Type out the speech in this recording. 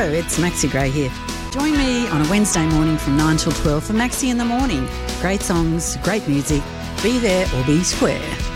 Hello, it's Maxi Gray here. Join me on a Wednesday morning from 9 till 12 for Maxi in the Morning. Great songs, great music. Be there or be square.